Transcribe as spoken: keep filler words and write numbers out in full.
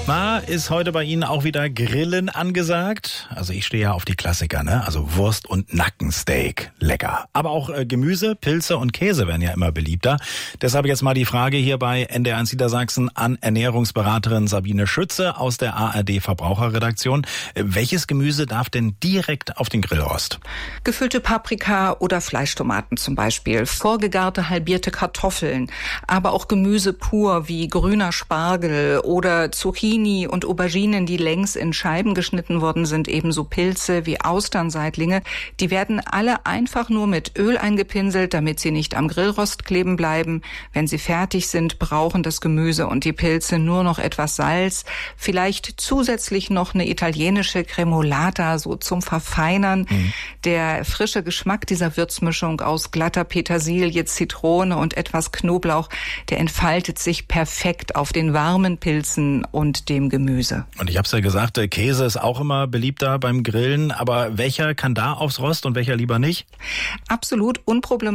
Ma, ist heute bei Ihnen auch wieder Grillen angesagt? Also ich stehe ja auf die Klassiker, ne? Also Wurst und Nackensteak, lecker. Aber auch äh, Gemüse, Pilze und Käse werden ja immer beliebter. Deshalb jetzt mal die Frage hier bei N D R eins Niedersachsen an Ernährungsberaterin Sabine Schütze aus der A R D Verbraucherredaktion. Äh, welches Gemüse darf denn direkt auf den Grillrost? Gefüllte Paprika oder Fleischtomaten zum Beispiel, vorgegarte halbierte Kartoffeln, aber auch Gemüse pur wie grüner Spargel oder Zucchini und Auberginen, die längs in Scheiben geschnitten worden sind, ebenso Pilze wie Austernseitlinge. Die werden alle einfach nur mit Öl eingepinselt, damit sie nicht am Grillrost kleben bleiben. Wenn sie fertig sind, brauchen das Gemüse und die Pilze nur noch etwas Salz, vielleicht zusätzlich noch eine italienische Cremolata, so zum Verfeinern. Mhm. Der frische Geschmack dieser Würzmischung aus glatter Petersilie, Zitrone und etwas Knoblauch, der entfaltet sich perfekt auf den warmen Pilzen und dem Gemüse. Und ich habe es ja gesagt, Käse ist auch immer beliebter beim Grillen, aber welcher kann da aufs Rost und welcher lieber nicht? Absolut unproblematisch.